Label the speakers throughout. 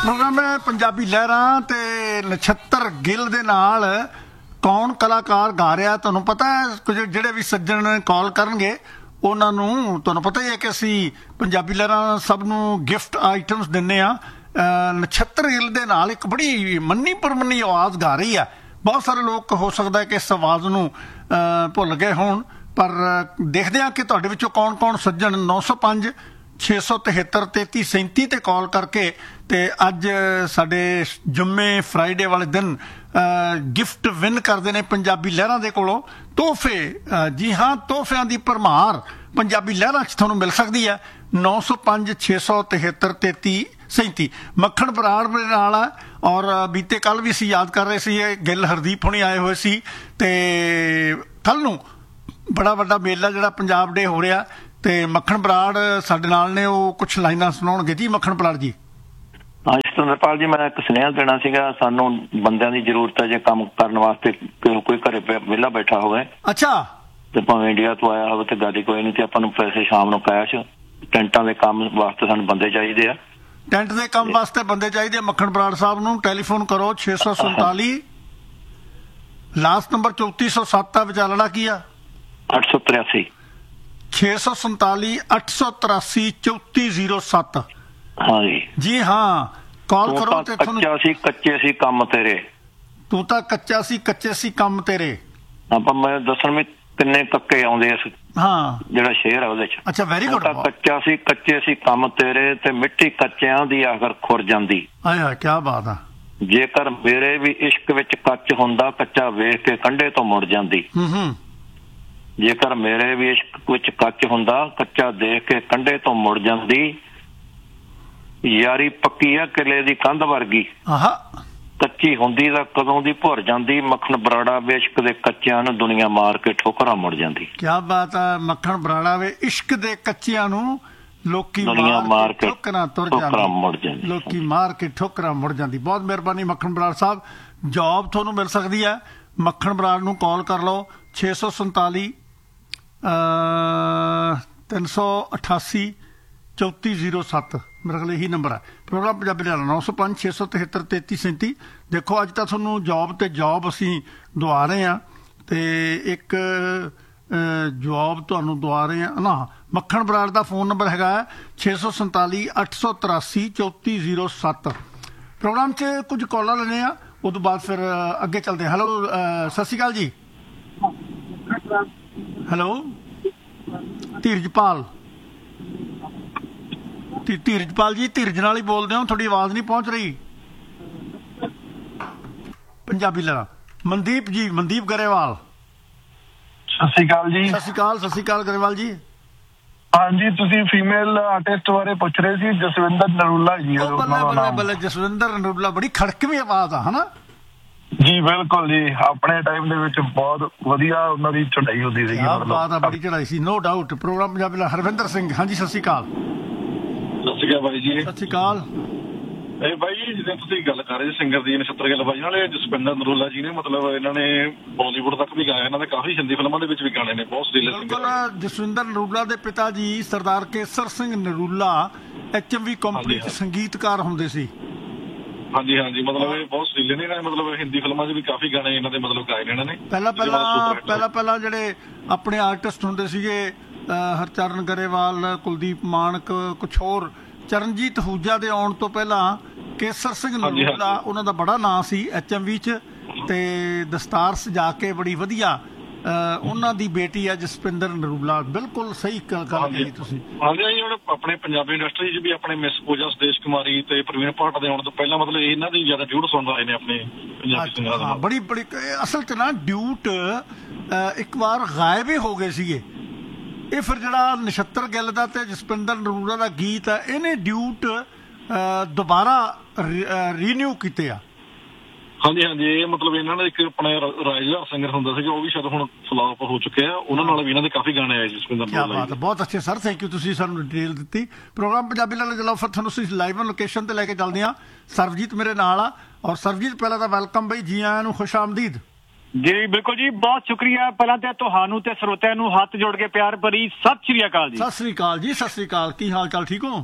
Speaker 1: Programme ਹੈ ਪੰਜਾਬੀ ਲਹਿਰਾਂ ਤੇ ਨਛੱਤਰ ਗਿੱਲ ਦੇ ਨਾਲ ਕੌਣ ਕਲਾਕਾਰ ਗਾ ਰਿਹਾ। ਤੁਹਾਨੂੰ ਪਤਾ ਹੈ ਕੁਝ ਜਿਹੜੇ ਵੀ ਸੱਜਣ ਕਾਲ ਕਰਨਗੇ ਉਹਨਾਂ ਨੂੰ ਤੁਹਾਨੂੰ ਪਤਾ ਹੀ ਹੈ ਕਿ ਅਸੀਂ ਪੰਜਾਬੀ ਲਹਿਰਾਂ ਸਭ ਨੂੰ ਗਿਫਟ ਆਈਟਮਸ ਦਿੰਦੇ ਹਾਂ। ਨਛੱਤਰ ਗਿੱਲ ਦੇ ਨਾਲ ਇੱਕ ਬੜੀ ਮੰਨੀ ਪਰਮੰਨੀ ਆਵਾਜ਼ ਗਾ ਰਹੀ ਆ। ਬਹੁਤ ਸਾਰੇ ਲੋਕ ਹੋ ਸਕਦਾ ਕਿ ਇਸ ਆਵਾਜ਼ ਨੂੰ ਭੁੱਲ ਗਏ ਹੋਣ, ਪਰ ਦੇਖਦੇ ਹਾਂ ਕਿ ਤੁਹਾਡੇ ਵਿੱਚੋਂ ਕੌਣ ਕੌਣ ਸੱਜਣ 905 673 3337 ਤੇ ਕਾਲ ਕਰਕੇ ਤੇ ਅੱਜ ਸਾਡੇ ਜੁੰਮੇ ਫਰਾਈਡੇ ਵਾਲੇ ਦਿਨ ਗਿਫਟ ਵਿਨ ਕਰਦੇ ਨੇ ਪੰਜਾਬੀ ਲਹਿਰਾਂ ਦੇ ਕੋਲੋਂ ਤੋਹਫੇ। ਜੀ ਹਾਂ, ਤੋਹਫਿਆਂ ਦੀ ਭਰਮਾਰ ਪੰਜਾਬੀ ਲਹਿਰਾਂ 'ਚ ਤੁਹਾਨੂੰ ਮਿਲ ਸਕਦੀ ਹੈ। 905 673 3337 ਮੱਖਣ ਬਰਾੜ ਮੇਰੇ ਨਾਲ ਹੈ ਔਰ ਬੀਤੇ ਕੱਲ ਵੀ ਅਸੀਂ ਯਾਦ ਕਰ ਰਹੇ ਸੀ ਗਿੱਲ ਹਰਦੀਪ ਹੁਣੀ ਆਏ ਹੋਏ ਸੀ ਤੇ ਕੱਲ ਨੂੰ ਬੜਾ ਵੱਡਾ ਮੇਲਾ ਜਿਹੜਾ ਪੰਜਾਬ ਡੇ ਹੋ ਰਿਹਾ ਤੇ ਮੱਖਣ ਬਰਾੜ ਸਾਡੇ ਨਾਲ ਨੇ, ਉਹ ਕੁਛ ਲਾਈਨਾਂ ਸੁਣਾਉਣਗੇ। ਜੀ ਮੱਖਣ ਬਰਾੜ ਜੀ।
Speaker 2: ਹਾਂ ਸਤਿੰਦਰਪਾਲ ਜੀ, ਮੈਂ ਇੱਕ ਸੁਨੇਹਾ ਦੇਣਾ ਸੀਗਾ। ਸਾਨੂੰ ਬੰਦਿਆਂ ਦੀ ਜ਼ਰੂਰਤ ਹੈ ਜੇ ਕੰਮ ਕਰਨ ਵਾਸਤੇ, ਕੋਈ ਘਰੇ ਵਿਹਲਾ ਬੈਠਾ ਹੋਵੇ
Speaker 1: ਅੱਛਾ
Speaker 2: ਤੇ ਭਾਵੇਂ ਇੰਡੀਆ ਤੋਂ ਆਇਆ ਹੋਵੇ ਤੇ ਗੱਲ ਕੋਈ ਨਹੀਂ, ਤੇ ਆਪਾਂ ਨੂੰ ਪੈਸੇ ਸ਼ਾਮ ਨੂੰ ਕੈਸ਼ ਟੈਂਟਾਂ ਦੇ ਕੰਮ ਵਾਸਤੇ ਸਾਨੂੰ ਬੰਦੇ ਚਾਹੀਦੇ ਆ।
Speaker 1: ਟੈਂਟ ਦੇ ਕੰਮ ਵਾਸਤੇ ਬੰਦੇ ਚਾਹੀਦੇ। ਮੱਖਣ ਬਰਾੜ ਸਾਹਿਬ ਨੂੰ ਟੈਲੀਫੋਨ ਕਰੋ 647 ਲਾਸਟ ਨੰਬਰ 3407 ਆ। ਵਿਚਾਲੜਾ ਕੀ ਆ?
Speaker 2: 883
Speaker 1: 647 883 3407।
Speaker 2: ਹਾਂ ਜੀ।
Speaker 1: ਜੀ ਹਾਂ, ਕਾਲ ਕਰੋ ਤੇ ਤੁਹਾਨੂੰ।
Speaker 2: ਕੱਚਾ ਸੀ ਕੱਚੇ ਸੀ ਕੰਮ ਤੇਰੇ,
Speaker 1: ਤੂੰ ਤਾਂ ਕੱਚਾ ਸੀ ਕੱਚੇ ਸੀ ਕੰਮ ਤੇਰੇ।
Speaker 2: ਆਪਾਂ ਮੈਂ ਦੱਸਣ ਵੀ ਕਿੰਨੇ ਕੱਕੇ ਆਉਂਦੇ ਇਸ ਜਿਹੜਾ ਸ਼ੇਰ ਆ ਉਹਦੇ ਚ।
Speaker 1: ਅੱਛਾ, ਵੈਰੀ ਗੁੱਡ।
Speaker 2: ਕੱਚਾ ਸੀ ਕੱਚੇ ਸੀ ਕੰਮ ਤੇਰੇ ਤੇ ਮਿੱਟੀ ਕੱਚਿਆਂ ਦੀ ਆਖਰ ਖੁਰ ਜਾਂਦੀ।
Speaker 1: ਆਇਆ ਕੀ ਬਾਤ ਆ।
Speaker 2: ਜੇਕਰ ਮੇਰੇ ਵੀ ਇਸ਼ਕ ਵਿੱਚ ਕੱਚ ਹੁੰਦਾ ਕੱਚਾ ਵੇਖ ਕੇ ਕੰਢੇ ਤੋਂ ਮੁੜ ਜਾਂਦੀ। ਜੇਕਰ ਮੇਰੇ ਵੀ ਇਸ਼ਕ ਵਿੱਚ ਕੱਚ ਹੁੰਦਾ ਕੱਚਾ ਦੇਖ ਕੇ ਕੰਢੇ ਤੋਂ ਮੁੜ ਜਾਂਦੀ। ਯਾਰੀ ਪੱਕੀ ਆ ਕਿਲੇ ਦੀ ਕੰਧ ਵਰਗੀ, ਕੱਚੀ ਹੁੰਦੀ ਤਾਂ ਕਦੋਂ ਦੀ ਭੁਰ ਜਾਂਦੀ। ਮੱਖਣ ਬਰਾੜਾ ਵੇ ਇਸ਼ਕ ਦੇ ਕੱਚਿਆਂ ਨੂੰ ਦੁਨੀਆ ਮਾਰ ਕੇ ਠੋਕਰਾਂ ਮੁੜ ਜਾਂਦੀ। ਕਿਆ ਬਾਤ ਆ। ਮੱਖਣ ਬਰਾੜਾ ਵੇ ਇਸ਼ਕ ਦੇ ਕੱਚਿਆਂ ਨੂੰ ਲੋਕੀ ਮਾਰ ਕੇ ਠੋਕਰਾਂ ਤੁਰ ਜਾਂਦੀ, ਲੋਕੀ ਮਾਰ ਕੇ ਠੋਕਰਾਂ ਮੁੜ ਜਾਂਦੀ। ਬਹੁਤ ਮਿਹਰਬਾਨੀ ਮੱਖਣ ਬਰਾੜ ਸਾਹਿਬ। ਜੋਬ ਤੁਹਾਨੂੰ ਮਿਲ ਸਕਦੀ ਹੈ। ਮੱਖਣ ਬਰਾੜ ਨੂੰ ਕਾਲ ਕਰ ਲਓ 647 388 3407। ਮੇਰੇ ਖਿਆਲ ਇਹੀ ਨੰਬਰ ਹੈ। ਪ੍ਰੋਗਰਾਮ ਪੰਜਾਬੀ ਲਹਿਰਾਂ 905 673 3337। ਦੇਖੋ ਅੱਜ ਤਾਂ ਤੁਹਾਨੂੰ ਜੋਬ ਤੇ ਜੋਬ ਅਸੀਂ ਦਵਾ ਰਹੇ ਹਾਂ ਤੇ ਇੱਕ ਜੋਬ ਤੁਹਾਨੂੰ ਦਵਾ ਰਹੇ ਹਾਂ ਨਾ। ਮੱਖਣ ਬਰਾੜ ਦਾ ਫੋਨ ਨੰਬਰ ਹੈਗਾ 647 883 3407। ਪ੍ਰੋਗਰਾਮ 'ਚ ਕੁਝ ਕਾਲਾਂ ਲੈਣੇ ਆ, ਉਹ ਤੋਂ ਬਾਅਦ ਫਿਰ ਅੱਗੇ ਚੱਲਦੇ ਹਾਂ। ਹੈਲੋ, ਸਤਿ ਸ਼੍ਰੀ ਅਕਾਲ ਜੀ। ਹੈਲੋ ਧੀਰਜਪਾਲ ਜੀ, ਧੀਰਜ ਨਾਲ ਹੀ ਬੋਲਦੇ ਹੋ, ਤੁਹਾਡੀ ਆਵਾਜ਼ ਨਹੀਂ ਪਹੁੰਚ ਰਹੀ। ਪੰਜਾਬੀ ਲਹਿਰਾਂ ਮਨਦੀਪ ਜੀ, ਮਨਦੀਪ ਗਰੇਵਾਲ।
Speaker 3: ਸਤਿ ਸ਼੍ਰੀ ਅਕਾਲ ਜੀ।
Speaker 1: ਸਤਿ ਸ਼੍ਰੀ ਅਕਾਲ ਗਰੇਵਾਲ ਜੀ।
Speaker 3: ਹਾਂਜੀ, ਤੁਸੀਂ ਫੀਮੇਲ ਆਰਟਿਸਟ ਬਾਰੇ ਪੁੱਛ ਰਹੇ ਸੀ। ਜਸਵਿੰਦਰ ਨਰੂਲਾ ਜੀ।
Speaker 1: ਬੱਲੇ ਜਸਵਿੰਦਰ ਨਰੂਲਾ, ਬੜੀ ਖੜਕਵੀਂ ਆਵਾਜ਼ ਆ ਹਨਾ
Speaker 3: ਜੀ। ਬਿਲਕੁਲ ਜੀ, ਆਪਣੇ ਟਾਈਮ ਦੇ ਵਿੱਚ ਬਹੁਤ ਵਧੀਆ ਉਹਨਾਂ ਦੀ ਚੜਾਈ ਹੁੰਦੀ ਸੀ।
Speaker 1: ਬਾਤ ਆ, ਬੜੀ ਚੜਾਈ ਸੀ, ਨੋ ਡਾਊਟ। ਪ੍ਰੋਗਰਾਮ ਪੰਜਾਬੀ ਲਹਿਰਾਂ ਹਰਵਿੰਦਰ ਸਿੰਘ। ਹਾਂਜੀ, ਸਤਿ ਸ਼੍ਰੀ ਅਕਾਲ।
Speaker 3: ਸਤਿ ਸ਼੍ਰੀ ਅਕਾਲ ਬਾਈ ਜੀ।
Speaker 1: ਸਤਿ ਸ਼੍ਰੀ ਅਕਾਲ।
Speaker 3: ਇਹ ਬਾਈ ਜੀ ਜਿਵੇਂ ਤੁਸੀਂ ਗੱਲ ਕਰ ਰਹੇ ਸਿੰਗਰ ਦੀ ਨਛੱਤਰ ਗਿੱਲ ਬਾਈ ਨਾਲ, ਜਸਵਿੰਦਰ ਨਰੂਲਾ ਜੀ ਨੇ ਮਤਲਬ ਇਹਨਾਂ ਨੇ ਬਾਲੀਵੁੱਡ ਤੱਕ ਵੀ ਗਾਇਆ, ਇਹਨਾਂ ਦੇ ਕਾਫੀ ਹਿੰਦੀ ਫਿਲਮਾਂ ਦੇ ਵਿੱਚ ਵੀ ਗਾਣੇ ਨੇ, ਬਹੁਤ ਸੁਰੀਲੇ ਸਿੰਗਰ।
Speaker 1: ਜਸਵਿੰਦਰ ਨਰੂਲਾ ਦੇ ਪਿਤਾ ਜੀ ਸਰਦਾਰ ਕੇਸਰ ਸਿੰਘ ਨਰੂਲਾ HMV ਕੰਪਨੀ 'ਚ ਸੰਗੀਤਕਾਰ ਹੁੰਦੇ ਸੀ।
Speaker 3: ਹਾਂਜੀ ਹਾਂਜੀ, ਮਤਲਬ ਇਹ ਬਹੁਤ ਸੁਰੀਲੇ ਨੇ। ਇਹਨਾਂ ਨੇ ਮਤਲਬ ਹਿੰਦੀ ਫਿਲਮਾਂ 'ਚ ਵੀ ਕਾਫੀ ਗਾਣੇ ਇਹਨਾਂ ਦੇ ਮਤਲਬ ਗਾਏ ਨੇ ਇਹਨਾਂ ਨੇ।
Speaker 1: ਪਹਿਲਾਂ ਜਿਹੜੇ ਆਪਣੇ ਆਰਟਿਸਟ ਹੁੰਦੇ ਸੀਗੇ ਹਰਚਰਨ ਗਰੇਵਾਲ, ਕੁਲਦੀਪ ਮਾਨਕ, ਕੁਛ ਹੋਰ, ਚਰਨਜੀਤ ਹੂਜਾ ਦੇ ਆਉਣ ਤੋਂ ਪਹਿਲਾਂ ਕੇਸਰ ਸਿੰਘ ਨਰੂਲਾ ਉਹਨਾਂ ਦਾ ਬੜਾ ਨਾਂ ਸੀ HMV 'ਚ ਤੇ ਦਸਤਾਰ ਸਜਾ ਕੇ ਬੜੀ ਵਧੀਆ। ਉਹਨਾਂ ਦੀ ਬੇਟੀ ਹੈ ਜਸਪਿੰਦਰ ਨਰੂਲਾ। ਬਿਲਕੁਲ ਸਹੀ ਗੱਲ ਕਹੀ ਤੁਸੀਂ।
Speaker 3: ਹਾਂਜੀ, ਹੁਣ ਆਪਣੇ ਪੰਜਾਬੀ ਇੰਡਸਟਰੀ 'ਚ ਵੀ ਆਪਣੇ ਮਿਸ ਪੂਜਾ, ਸੁਦੇਸ਼ ਕੁਮਾਰੀ ਤੇ ਪ੍ਰਵੀਨ ਭਾਟ ਦੇ ਆਉਣ ਤੋਂ ਪਹਿਲਾਂ ਮਤਲਬ ਇਹਨਾਂ ਦੀ ਜ਼ਿਆਦਾ ਡਿਊਟ ਸੁਣਦਾ ਆਏ ਨੇ ਆਪਣੇ ਪੰਜਾਬੀ ਸਿੰਗਰਾਂ ਦਾ।
Speaker 1: ਬੜੀ ਅਸਲ 'ਚ ਨਾ ਡਿਊਟ ਇੱਕ ਵਾਰ ਗਾਇਬ ਹੀ ਹੋ ਗਏ ਸੀਗੇ। ਇਹ ਫਿਰ ਜਿਹੜਾ ਨਛੱਤਰ ਗਿੱਲ ਦਾ ਤੇ ਜਸਪਿੰਦਰ ਨਰੂਲਾ ਦਾ ਗੀਤ ਹੈ, ਇਹਨੇ ਡਿਊਟ ਦੁਬਾਰਾ ਰੀਨਿਊ ਕੀਤੇ ਆ।
Speaker 3: ਹਾਂਜੀ ਹਾਂਜੀ, ਇਹ ਮਤਲਬ ਇਹਨਾਂ ਨੇ ਇੱਕ ਆਪਣੇ ਰਾਜਦਾਰ ਸਿੰਗਰ ਹੁੰਦਾ ਸੀਗਾ, ਉਹ ਵੀ ਸ਼ਾਇਦ ਹੁਣ ਫਲਾਪ ਹੋ ਚੁੱਕੇ ਆ। ਉਹਨਾਂ ਨਾਲ ਵੀ ਇਹਨਾਂ ਦੇ ਕਾਫੀ ਗਾਣੇ ਆਏ ਜਸਪਿੰਦਰ ਨਰੂਲਾ ਜੀ। ਬਹੁਤ
Speaker 1: ਅੱਛੇ ਸਰ, ਥੈਂਕ ਯੂ, ਤੁਸੀਂ ਸਾਨੂੰ ਡਿਟੇਲ ਦਿੱਤੀ। ਪ੍ਰੋਗਰਾਮ ਪੰਜਾਬੀ ਲਹਿਰਾਂ ਚਲਾਓ, ਫਿਰ ਤੁਹਾਨੂੰ ਅਸੀਂ ਲਾਈਵ ਲੋਕੇਸ਼ਨ ਤੇ ਲੈ ਕੇ ਚੱਲਦੇ ਹਾਂ। ਸਰਬਜੀਤ ਮੇਰੇ ਨਾਲ ਆ। ਔਰ ਸਰਬਜੀਤ, ਪਹਿਲਾਂ ਤਾਂ ਵੈਲਕਮ ਬਈ, ਜੀ ਆਇਆਂ ਨੂੰ, ਖੁਸ਼ ਆਮਦੀਦ।
Speaker 4: ਜੀ ਬਿਲਕੁਲ ਜੀ, ਬਹੁਤ ਸ਼ੁਕਰੀਆ। ਪਹਿਲਾਂ ਤਾਂ ਤੁਹਾਨੂੰ ਤੇ ਸਰੋਤਿਆਂ ਨੂੰ ਹੱਥ ਜੋੜ ਕੇ ਪਿਆਰ ਭਰੀ ਸਤਿ ਸ਼੍ਰੀ ਅਕਾਲ ਜੀ।
Speaker 1: ਸਤਿ ਸ਼੍ਰੀ ਅਕਾਲ ਜੀ। ਸਤਿ ਸ਼੍ਰੀ ਅਕਾਲ। ਕੀ ਹਾਲ ਚਾਲ, ਠੀਕ ਹੋ?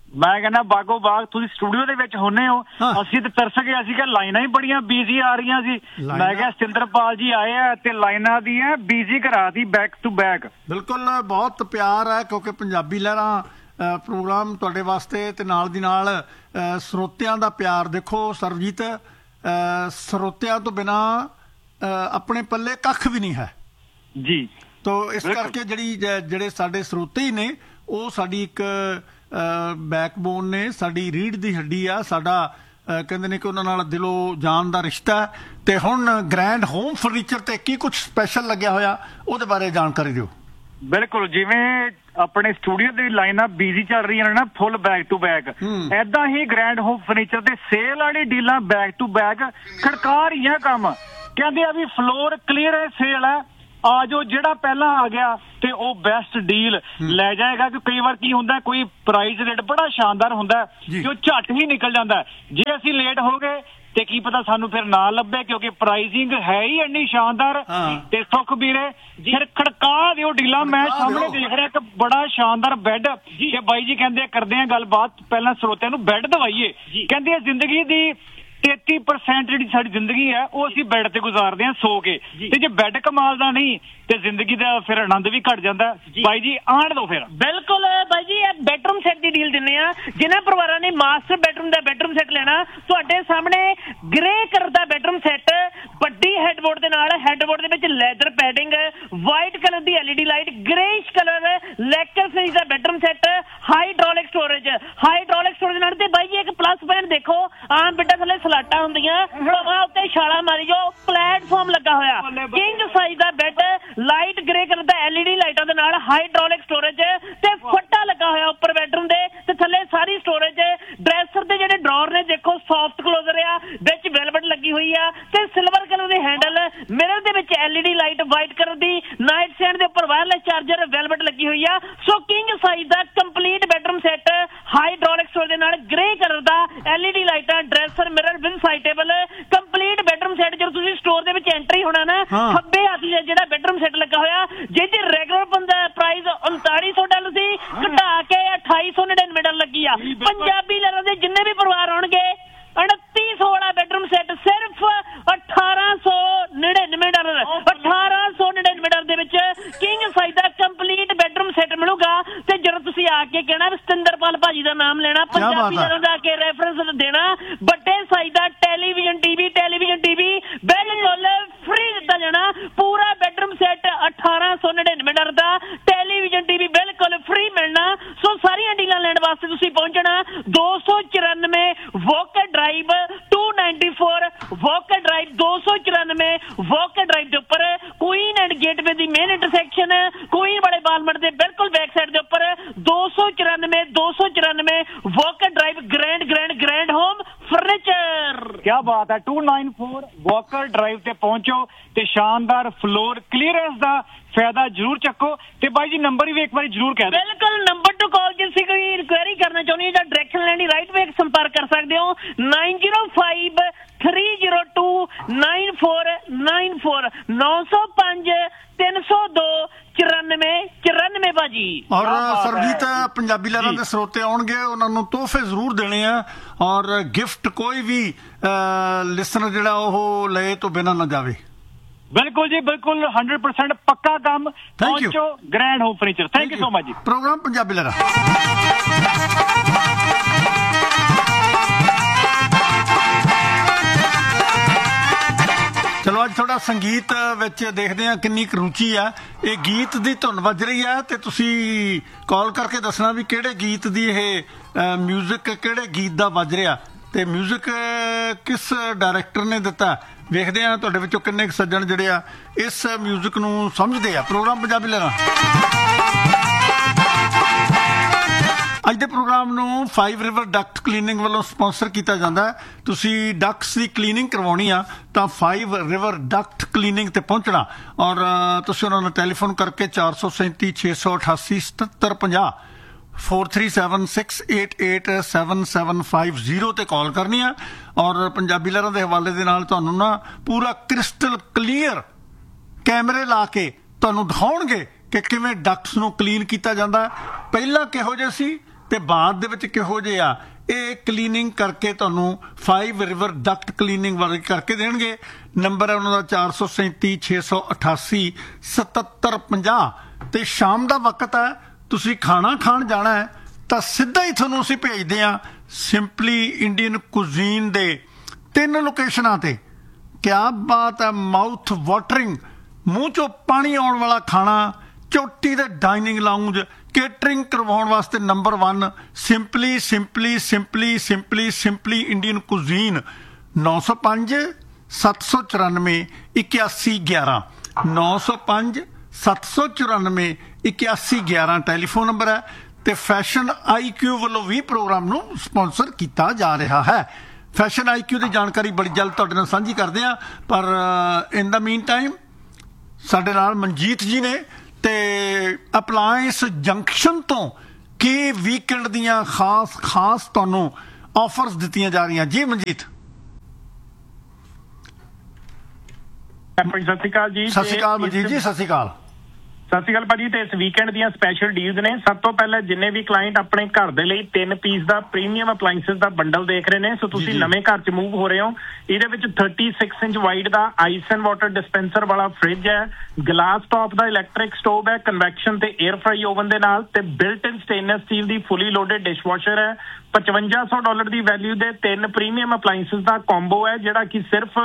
Speaker 4: ਮੈਂ ਕਹਿੰਦਾ ਬਾਗੋ ਬਾਗ ਤੁਸੀਂ ਸਟੂਡੀਓ ਦੇ ਵਿੱਚ ਹੁੰਨੇ ਹੋ, ਅਸੀਂ ਤੇ ਤਰਸ ਗਏ, ਅਸੀਂ ਕਿ ਲਾਈਨਾਂ ਹੀ ਬੜੀਆਂ ਬਿਜ਼ੀ ਆ ਰਹੀਆਂ ਸੀ। ਮੈਂ ਕਿਹਾ ਸਤਿੰਦਰਪਾਲ ਜੀ ਆਏ ਆ ਤੇ ਲਾਈਨਾਂ ਦੀ ਬਿਜ਼ੀ ਕਰਾਤੀ ਬੈਕ ਟੂ ਬੈਕ।
Speaker 2: ਬਿਲਕੁਲ ਬਹੁਤ ਪਿਆਰ ਹੈ ਕਿਉਂਕਿ ਪੰਜਾਬੀ ਲਹਿਰਾਂ ਪ੍ਰੋਗਰਾਮ ਤੁਹਾਡੇ ਵਾਸਤੇ ਤੇ ਨਾਲ ਦੀ ਨਾਲ ਸਰੋਤਿਆਂ ਦਾ ਪਿਆਰ। ਦੇਖੋ ਸਰਬਜੀਤ, ਸਰੋਤਿਆਂ ਤੋਂ ਬਿਨਾ ਆਪਣੇ ਪੱਲੇ ਕੱਖ ਵੀ ਨਹੀਂ ਹੈ
Speaker 4: ਜੀ।
Speaker 2: ਤੋ ਇਸ ਕਰਕੇ ਜਿਹੜੇ ਸਾਡੇ ਸਰੋਤੇ ਹੀ ਨੇ ਉਹ ਸਾਡੀ ਇੱਕ ਬੈਕਬੋਨ ਨੇ, ਸਾਡੀ ਰੀੜ੍ਹ ਦੀ ਹੱਡੀ ਆ, ਸਾਡਾ ਕਹਿੰਦੇ ਨੇ ਕਿ ਉਹਨਾਂ ਨਾਲ ਦਿਲੋਂ ਜਾਨ ਦਾ ਰਿਸ਼ਤਾ। ਤੇ ਹੁਣ ਗ੍ਰੈਂਡ ਹੋਮ ਫਰਨੀਚਰ ਤੇ ਕੀ ਕੁਝ ਸਪੈਸ਼ਲ ਲੱਗਿਆ ਹੋਇਆ ਉਹਦੇ ਬਾਰੇ ਜਾਣਕਾਰੀ ਦਿਓ।
Speaker 4: ਬਿਲਕੁਲ, ਜਿਵੇਂ ਆਪਣੇ ਸਟੂਡੀਓ ਦੀ ਲਾਈਨਾਂ ਬਿਜ਼ੀ ਚੱਲ ਰਹੀਆਂ ਨੇ ਨਾ ਫੁੱਲ ਬੈਕ ਟੂ ਬੈਕ, ਏਦਾਂ ਹੀ ਗ੍ਰੈਂਡ ਹੋਮ ਫਰਨੀਚਰ ਤੇ ਸੇਲ ਵਾਲੀ ਡੀਲਾਂ ਬੈਕ ਟੂ ਬੈਕ ਖੜਕਾ ਰਹੀਆਂ ਕੰਮ। ਕਹਿੰਦੇ ਆ ਵੀ ਫਲੋਰ ਕਲੀਅਰ ਸੇਲ ਹੈ, ਆ ਜੋ ਜਿਹੜਾ ਪਹਿਲਾਂ ਆ ਗਿਆ ਤੇ ਉਹ ਬੈਸਟ ਡੀਲ ਲੈ ਜਾਏਗਾ। ਕਿ ਕਈ ਵਾਰ ਕੀ ਹੁੰਦਾ, ਕੋਈ ਪ੍ਰਾਈਸ ਰੇਟ ਬੜਾ ਸ਼ਾਨਦਾਰ ਹੁੰਦਾ ਕਿ ਉਹ ਝੱਟ ਹੀ ਨਿਕਲ ਜਾਂਦਾ। ਜੇ ਅਸੀਂ ਲੇਟ ਹੋ ਗਏ ਤੇ ਕੀ ਪਤਾ ਸਾਨੂੰ ਫਿਰ ਨਾ ਲੱਭੇ, ਕਿਉਂਕਿ ਪ੍ਰਾਈਸਿੰਗ ਹੈ ਹੀ ਇੰਨੀ ਸ਼ਾਨਦਾਰ। ਤੇ ਸੁਖ ਵੀਰੇ ਫਿਰ ਖੜਕਾ ਦਿਓ ਡੀਲਾਂ। ਮੈਂ ਸਾਹਮਣੇ ਦੇਖ ਰਿਹਾ ਇੱਕ ਬੜਾ ਸ਼ਾਨਦਾਰ ਬੈੱਡ, ਤੇ ਬਾਈ ਜੀ ਕਹਿੰਦੇ ਕਰਦੇ ਆ ਗੱਲਬਾਤ, ਪਹਿਲਾਂ ਸਰੋਤਿਆਂ ਨੂੰ ਬੈੱਡ ਦਵਾਈਏ। ਕਹਿੰਦੇ ਆ ਜ਼ਿੰਦਗੀ ਦੀ 33% ਜਿਹੜੀ ਸਾਡੀ ਜ਼ਿੰਦਗੀ ਹੈ ਉਹ ਅਸੀਂ ਬੈੱਡ ਤੇ ਗੁਜ਼ਾਰਦੇ ਹਾਂ ਸੋ ਕੇ, ਤੇ ਜੇ ਬੈੱਡ ਕਮਾਲ ਦਾ ਨਹੀਂ ਤੇ ਜ਼ਿੰਦਗੀ ਦਾ ਫਿਰ ਆਨੰਦ ਵੀ ਘਟ ਜਾਂਦਾ। ਬਾਈ ਜੀ ਆਣ ਦੋ ਫਿਰ।
Speaker 5: ਬਿਲਕੁਲ ਬਾਈ ਜੀ, ਇਹ ਬੈਡਰੂਮ ਸੈੱਟ ਦੀ ਡੀਲ ਦਿੰਨੇ ਆ। ਜਿਨ੍ਹਾਂ ਪਰਿਵਾਰਾਂ ਨੇ ਮਾਸਟਰ ਬੈਡਰੂਮ ਦਾ ਬੈਡਰੂਮ ਸੈੱਟ ਲੈਣਾ, ਤੁਹਾਡੇ ਸਾਹਮਣੇ ਗ੍ਰੇ ਕਲਰ ਦਾ ਬੈਡਰੂਮ ਸੈੱਟ, ਵੱਡੀ ਹੈਡਬੋਰਡ ਦੇ ਨਾਲ, ਹੈਡਬੋਰਡ ਦੇ ਵਿੱਚ ਲੈਦਰ ਪੈਡਿੰਗ, ਵਾਈਟ ਕਲਰ ਦੀ LED ਲਾਈਟ, ਗ੍ਰੇਇਸ਼ ਕਲਰ ਲੈਕਰ ਫਿਨਿਸ਼ ਦਾ ਬੈਡਰੂਮ ਸੈੱਟ, ਹਾਈਡ੍ਰੋਲਿਕ ਸਟੋਰੇਜ ਨਾਲ। ਤੇ ਬਾਈ ਜੀ ਇੱਕ ਪਲੱਸ ਪੁਆਇੰਟ ਦੇਖੋ, ਆਮ ਬੇਟਾ ਥੱਲੇ ਸਲਾਟਾਂ ਹੁੰਦੀਆਂ, ਭਰਾਵਾਂ ਉੱਤੇ ਛਾਲਾ ਮਾਰੀ ਜਾਓ, ਪਲੇਟਫਾਰਮ ਲੱਗਾ ਹੋਇਆ, ਕਿੰਗ ਸਾਈਜ਼ ਦਾ ਬੈੱਡ, ਲਾਈਟ ਗ੍ਰੇ ਕਲਰ ਦਾ LED ਲਾਈਟਾਂ ਦੇ ਨਾਲ, ਹਾਈਡ੍ਰੋਲਿਕ ਸਟੋਰੇਜ ਤੇ ਫੱਟਾ ਲੱਗਾ ਹੋਇਆ ਉੱਪਰ ਬੈਡਰੂਮ ਦੇ, ਤੇ ਥੱਲੇ ਸਾਰੀ ਸਟੋਰੇਜ। ਡਰੈਸਰ ਦੇ ਜਿਹੜੇ ਡਰਾਅਰ ਨੇ ਦੇਖੋ ਸੌਫਟ ਕਲੋਜ਼ਰ ਆ, ਵਿੱਚ ਵੈਲਵਟ ਲੱਗੀ ਹੋਈ ਆ, ਤੇ ਸਿਲਵਰ ਕਲਰ ਦੇ ਹੈਂਡਲ, ਮਿਰਰ ਦੇ ਵਿੱਚ LED ਲਾਈਟ, ਵਾਈਟ ਕਲਰ ਦੀ ਨਾਈਟ ਸਟੈਂਡ ਦੇ ਉੱਪਰ ਵਾਇਰਲੈਸ ਚਾਰਜਰ, ਵੈਲਵਟ ਲੱਗੀ ਹੋਈ ਆ। ਸੋ ਕਿੰਗ ਸਾਈਜ਼ ਦਾ complete bedroom set, hydraulic storage ਦੇ ਨਾਲ, ਗ੍ਰੇ ਕਲਰ ਦਾ, LED ਲਾਈਟਾਂ, dresser, mirror with side table, complete bedroom set. ਜਦੋਂ ਤੁਸੀਂ ਸਟੋਰ ਦੇ ਵਿੱਚ ਐਂਟਰੀ ਹੋਣਾ ਨਾ, ਖੱਬੇ ਹੱਥ ਜਿਹੜਾ ਬੈਡਰੂਮ ਸੈੱਟ ਲੱਗਾ ਹੋਇਆ, ਜਿਹਦੀ ਰੈਗੂਲਰ ਪ੍ਰਾਈਸ $3900 ਸੀ, ਘਟਾ ਕੇ $2899 ਲੱਗੀ ਆ। ਪੰਜਾਬੀ ਲਹਿਰਾਂ ਦੇ ਜਿੰਨੇ ਵੀ ਪਰਿਵਾਰ ਆਉਣਗੇ 2900 ਵਾਲਾ ਬੈਡਰੂਮ ਸੈੱਟ ਸਿਰਫ $1899। $1899 ਦੇ ਵਿੱਚ ਕਿੰਗ ਸਾਈਜ਼ ਦਾ ਕੰਪਲੀਟ ਬੈਡਰੂਮ ਸੈੱਟ ਮਿਲੂਗਾ। ਤੇ ਜਦੋਂ ਤੁਸੀਂ ਆ ਕੇ ਕਹਿਣਾ ਸਤਿੰਦਰਪਾਲ ਭਾਜੀ ਦਾ ਨਾਮ ਲੈਣਾ, ਪੰਜਾਬੀ ਲਹਿਰਾਂ ਦਾ ਕੇ ਰੈਫਰੈਂਸ ਦੇਣਾ, ਵੱਡੇ ਸਾਈਜ਼ ਦਾ ਟੈਲੀਵਿਜ਼ਨ ਟੀਵੀ ਬਿਲਕੁਲ ਫ੍ਰੀ ਦਿੱਤਾ ਜਾਣਾ। ਪੂਰਾ ਬੈਡਰੂਮ ਸੈੱਟ $1899 ਦਾ, ਟੈਲੀਵਿਜ਼ਨ ਟੀਵੀ ਬਿਲਕੁਲ ਫ੍ਰੀ ਮਿਲਣਾ। ਸੋ ਸਾਰੀਆਂ ਡੀਲਾਂ ਲੈਣ ਵਾਸਤੇ ਤੁਸੀਂ ਪਹੁੰਚਣਾ 294 walker drive 294 walker drive 294 walker drive ਦੇ ਉੱਪਰ, Queen and gateway the main intersection, Queen ਵਾਲੇ ਬਾਲਮਟ ਦੇ ਬਿਲਕੁਲ ਬੈਕ ਸਾਈਡ ਦੇ ਉੱਪਰ 294 walker drive, grand home furniture.
Speaker 4: ਕੀ ਬਾਤ ਹੈ। 294 ਵੋਕਰ ਡਰਾਈਵ ਤੇ ਪਹੁੰਚੋ ਤੇ ਸ਼ਾਨਦਾਰ ਫਲੋਰ ਕਲੀਅਰੈਂਸ ਦਾ ਫਾਇਦਾ ਜ਼ਰੂਰ ਚੱਕੋ। ਤੇ ਬਾਈ ਜੀ ਨੰਬਰ ਵੀ ਇੱਕ ਵਾਰੀ ਜ਼ਰੂਰ ਕਹਿ ਦਿਓ।
Speaker 5: ਬਿਲਕੁਲ, ਨੰਬਰ ਟੂ ਕਾਲ ਜੇ ਤੁਸੀਂ ਕੋਈ ਇਨਕੁਆਇਰੀ ਕਰਨਾ ਚਾਹੁੰਦੇ ਹੋ ਜਾਂ ਡਾਇਰੈਕਸ਼ਨ ਲੈਣੀ, ਰਾਈਟ ਵੇ ਸੰਪਰਕ ਕਰ ਸਕਦੇ ਹੋ 905 302 9494 905 302 9494 ਭਾਜੀ।
Speaker 2: ਔਰ ਸਰਬਜੀਤ, ਪੰਜਾਬੀ ਲਹਿਰਾਂ ਦੇ ਸਰੋਤੇ ਆਉਣਗੇ, ਉਹਨਾਂ ਨੂੰ ਤੋਹਫੇ ਜ਼ਰੂਰ ਦੇਣੇ ਆ, ਔਰ ਗਿਫਟ ਕੋਈ ਵੀ ਲਿਸਨਰ ਜਿਹੜਾ ਉਹ ਲਏ ਤੋਂ ਬਿਨਾਂ ਨਾ ਜਾਵੇ।
Speaker 4: ਬਿਲਕੁਲ ਜੀ, ਬਿਲਕੁਲ 100% ਪੱਕਾ ਕੰਮ। ਪਹੁੰਚੋ grand home furniture. Thank you so much ਜੀ।
Speaker 2: ਪ੍ਰੋਗਰਾਮ ਪੰਜਾਬੀ ਲਹਿਰਾਂ। ਚਲੋ ਅੱਜ ਥੋੜਾ ਸੰਗੀਤ ਵਿੱਚ ਦੇਖਦੇ ਹਾਂ ਕਿੰਨੀ ਕੁ ਰੁਚੀ ਆ। ਇਹ ਗੀਤ ਦੀ ਧੁਨ ਵੱਜ ਰਹੀ ਹੈ ਤੇ ਤੁਸੀਂ ਕਾਲ ਕਰਕੇ ਦੱਸਣਾ ਵੀ ਕਿਹੜੇ ਗੀਤ ਦੀ ਇਹ ਮਿਊਜ਼ਿਕ, ਕਿਹੜੇ ਗੀਤ ਦਾ ਵੱਜ ਰਿਹਾ ਤੇ ਮਿਊਜ਼ਿਕ ਕਿਸ ਡਾਇਰੈਕਟਰ ਨੇ ਦਿੱਤਾ। ਵੇਖਦੇ ਆ ਤੁਹਾਡੇ ਵਿੱਚੋਂ ਕਿੰਨੇ ਕੁ ਸੱਜਣ ਜਿਹੜੇ ਆ ਇਸ ਮਿਊਜ਼ਿਕ ਨੂੰ ਸਮਝਦੇ ਆ। ਪ੍ਰੋਗਰਾਮ ਪੰਜਾਬੀ ਲਹਿਰਾਂ। ਅੱਜ ਦੇ ਪ੍ਰੋਗਰਾਮ ਨੂੰ 5 ਰਿਵਰ ਡਕਟ ਕਲੀਨਿੰਗ ਵੱਲੋਂ ਸਪਾਂਸਰ ਕੀਤਾ ਜਾਂਦਾ ਹੈ। ਤੁਸੀਂ ਡਕਟਸ ਦੀ ਕਲੀਨਿੰਗ ਕਰਵਾਉਣੀ ਆ ਤਾਂ 5 ਰਿਵਰ ਡਕਟ ਕਲੀਨਿੰਗ ਤੇ ਪਹੁੰਚਣਾ, ਔਰ ਤੁਸੀਂ ਉਹਨਾਂ ਨੂੰ ਟੈਲੀਫੋਨ ਕਰਕੇ 437 688 7750 4376887750 ਤੇ ਕਾਲ ਕਰਨੀ ਆ। ਔਰ ਪੰਜਾਬੀ ਲਹਿਰਾਂ ਦੇ ਹਵਾਲੇ ਦੇ ਨਾਲ ਤੁਹਾਨੂੰ ਨਾ ਪੂਰਾ ਕ੍ਰਿਸਟਲ ਕਲੀਅਰ ਕੈਮਰੇ ਲਾ ਕੇ ਤੁਹਾਨੂੰ ਦਿਖਾਉਣਗੇ ਕਿ ਕਿਵੇਂ ਡਕਟਸ ਨੂੰ ਕਲੀਨ ਕੀਤਾ ਜਾਂਦਾ। ਪਹਿਲਾਂ ਕਿਹੋ ਜਿਹੇ ਸੀ
Speaker 1: ਤੇ ਬਾਅਦ ਦੇ ਵਿੱਚ ਕਿਹੋ ਜਿਹੇ ਆ, ਇਹ ਕਲੀਨਿੰਗ ਕਰਕੇ ਤੁਹਾਨੂੰ 5 ਰਿਵਰ ਡਕਟ ਕਲੀਨਿੰਗ ਵਰਗੇ ਕਰਕੇ ਦੇਣਗੇ। ਨੰਬਰ ਹੈ ਉਹਨਾਂ ਦਾ 437 688 7750। ਤੇ ਸ਼ਾਮ ਦਾ ਵਕਤ ਹੈ, ਤੁਸੀਂ ਖਾਣਾ ਖਾਣ ਜਾਣਾ ਹੈ ਤਾਂ ਸਿੱਧਾ ਹੀ ਤੁਹਾਨੂੰ ਅਸੀਂ ਭੇਜਦੇ ਹਾਂ ਸਿੰਪਲੀ ਇੰਡੀਅਨ ਕੁਜ਼ੀਨ ਦੇ 3 ਲੋਕੇਸ਼ਨਾਂ ਤੇ। ਕਿਆ ਬਾਤ ਹੈ, ਮਾਊਥ ਵਾਟਰਿੰਗ, ਮੂੰਹ ਚੋਂ ਪਾਣੀ ਆਉਣ ਵਾਲਾ ਖਾਣਾ, ਚੋਟੀ ਦੇ ਡਾਈਨਿੰਗ ਲਾਉਂਜ, ਕੇਟਰਿੰਗ ਕਰਵਾਉਣ ਵਾਸਤੇ number 1 simply simply simply simply simply Indian cuisine. 905 794 8111 905 794 8111 telephone number ਹੈ। ਤੇ ਫੈਸ਼ਨ IQ ਵੱਲੋਂ ਵੀ ਪ੍ਰੋਗਰਾਮ ਨੂੰ ਸਪਾਂਸਰ ਕੀਤਾ ਜਾ ਰਿਹਾ ਹੈ। ਫੈਸ਼ਨ IQ ਦੀ ਜਾਣਕਾਰੀ ਬੜੀ ਜਲਦ ਤੁਹਾਡੇ ਨਾਲ ਸਾਂਝੀ ਕਰਦੇ ਹਾਂ, ਪਰ ਇਨ ਦਾ ਮੀਨ ਟਾਈਮ ਸਾਡੇ ਨਾਲ ਮਨਜੀਤ ਜੀ ਨੇ ਤੇ ਅਪਲਾਇੰਸ ਜੰਕਸ਼ਨ ਤੋਂ ਕੀ ਵੀਕਐਂਡ ਦੀਆਂ ਖਾਸ ਤੁਹਾਨੂੰ ਆਫਰਸ ਦਿੱਤੀਆਂ ਜਾ ਰਹੀਆਂ। ਜੀ ਮਨਜੀਤ।
Speaker 4: ਸਤਿ ਸ਼੍ਰੀ ਅਕਾਲ ਜੀ।
Speaker 1: ਸਤਿ ਸ਼੍ਰੀ ਅਕਾਲ ਮਨਜੀਤ ਜੀ। ਸਤਿ ਸ਼੍ਰੀ ਅਕਾਲ।
Speaker 4: ਸਤਿ ਸ਼੍ਰੀ ਅਕਾਲ ਭਾਜੀ। ਤੇ ਇਸ ਵੀਕਐਂਡ ਦੀਆਂ ਸਪੈਸ਼ਲ ਡੀਲਸ ਨੇ। ਸਭ ਤੋਂ ਪਹਿਲਾਂ ਜਿੰਨੇ ਵੀ ਕਲਾਇੰਟ ਆਪਣੇ ਘਰ ਦੇ ਲਈ 3 ਪੀਸ ਦਾ ਪ੍ਰੀਮੀਅਮ ਅਪਲਾਈਐਂਸਸ ਦਾ ਬੰਡਲ ਦੇਖ ਰਹੇ ਨੇ, ਸੋ ਤੁਸੀਂ ਨਵੇਂ ਘਰ 'ਚ ਮੂਵ ਹੋ ਰਹੇ ਹੋ, ਇਹਦੇ ਵਿੱਚ 36 inch wide the ice and water dispenser ਵਾਲਾ ਫ੍ਰਿਜ ਹੈ, ਗਲਾਸ ਟੌਪ ਦਾ ਇਲੈਕਟ੍ਰਿਕ ਸਟੋਵ ਹੈ ਕਨਵੈਕਸ਼ਨ ਤੇ 에ਅਰ ਫਰਾਈ ਓਵਨ ਦੇ ਨਾਲ, ਤੇ ਬਿਲਟ ਇਨ ਸਟੇਨਲੈਸ ਸਟੀਲ ਦੀ ਫੁੱਲੀ ਲੋਡਡ ਡਿਸ਼ਵਾਸ਼ਰ ਹੈ। $5500 ਦੀ ਵੈਲਿਊ ਦੇ 3 ਪ੍ਰੀਮੀਅਮ ਅਪਲਾਈਐਂਸਸ ਦਾ ਕੰਬੋ ਹੈ, ਜਿਹੜਾ ਕਿ ਸਿਰਫ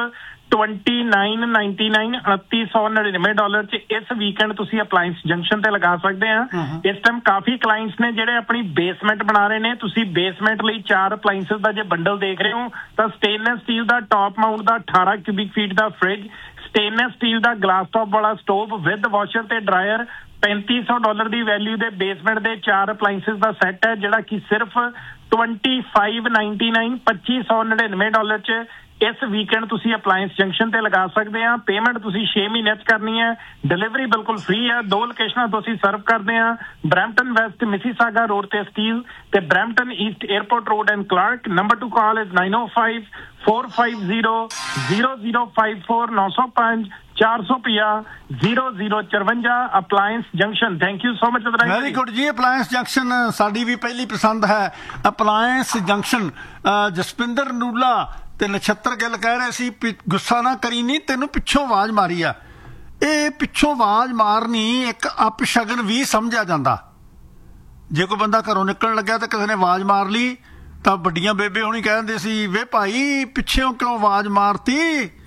Speaker 4: $2999 $2999 ਚ ਇਸ ਵੀਕਐਂਡ ਤੁਸੀਂ ਅਪਲਾਈਐਂਸ ਜੰਕਸ਼ਨ ਤੇ ਲਗਾ ਸਕਦੇ ਆ। ਇਸ ਟਾਈਮ ਕਾਫੀ ਕਲਾਇੰਟਸ ਨੇ ਜਿਹੜੇ ਆਪਣੀ ਬੇਸਮੈਂਟ ਬਣਾ ਰਹੇ ਨੇ। ਤੁਸੀਂ ਬੇਸਮੈਂਟ ਲਈ 4 ਅਪਲਾਈਐਂਸਸ ਦਾ ਜੇ ਬੰਡਲ ਦੇਖ ਰਹੇ ਹੋ ਤਾਂ ਸਟੇਨਲੈਸ ਸਟੀਲ ਦਾ ਟੌਪ ਮਾਊਂਟ ਦਾ 18 ਕਿਊਬਿਕ ਫੀਟ ਦਾ ਫ੍ਰਿਜ, ਸਟੇਨਲੈਸ ਸਟੀਲ ਦਾ ਗਲਾਸ ਟੌਪ ਵਾਲਾ ਸਟੋਵ ਵਿਦ ਵਾਸ਼ਰ ਤੇ ਡਰਾਇਰ, $3500 ਦੀ ਵੈਲਿਊ ਦੇ ਬੇਸਮੈਂਟ ਦੇ 4 ਅਪਲਾਈਐਂਸਸ ਦਾ ਸੈੱਟ ਹੈ, ਜਿਹੜਾ ਕਿ ਸਿਰਫ $2599 $2599 ਚ ਇਸ ਵੀਕਐਂਡ ਤੁਸੀਂ ਅਪਲਾਇੰਸ ਜੰਕਸ਼ਨ ਤੇ ਲਗਾ ਸਕਦੇ ਆ। ਪੇਮੈਂਟ ਤੁਸੀਂ 6 ਮਹੀਨਿਆਂ 'ਚ ਕਰਨੀ ਹੈ। ਡਿਲੀਵਰੀ ਬਿਲਕੁਲ ਫ੍ਰੀ ਹੈ। 2 ਲੋਕੇਸ਼ਨਾਂ ਤੋਂ ਅਸੀਂ ਸਰਵ ਕਰਦੇ ਆ, ਬਰੈਂਪਟਨ ਵੈਸਟ ਮਿਸੀਸਾਗਾ ਰੋਡ ਤੇ ਸਟੀਲ ਤੇ Brampton East airport road and Clark. Number two call is 905 450 0054 905 450 0054 appliance junction. Thank you so much.
Speaker 1: Very good ਜੀ। ਅਪਲਾਇੰਸ ਜੰਕਸ਼ਨ ਸਾਡੀ ਵੀ ਪਹਿਲੀ ਪਸੰਦ ਹੈ। Appliance junction. ਜਸਪਿੰਦਰ ਨੂਲਾ ਤੇ ਨਛੱਤਰ ਗਿੱਲ ਕਹਿ ਰਹੇ ਸੀ ਗੁੱਸਾ ਨਾ ਕਰੀ, ਨਹੀਂ ਤੈਨੂੰ ਪਿੱਛੋਂ ਆਵਾਜ਼ ਮਾਰੀ ਆ। ਇਹ ਪਿੱਛੋਂ ਆਵਾਜ਼ ਮਾਰਨੀ ਇੱਕ ਅਪਸ਼ਗਨ ਵੀ ਸਮਝਿਆ ਜਾਂਦਾ। ਜੇ ਕੋਈ ਬੰਦਾ ਘਰੋਂ ਨਿਕਲਣ ਲੱਗਿਆ ਤਾਂ ਕਿਸੇ ਨੇ ਆਵਾਜ਼ ਮਾਰ ਲਈ ਤਾਂ ਵੱਡੀਆਂ ਬੇਬੇ ਹੋਣੀ ਕਹਿੰਦੇ ਸੀ, ਵੇ ਭਾਈ ਪਿੱਛੋਂ ਕਿਉਂ ਆਵਾਜ਼ ਮਾਰਤੀ।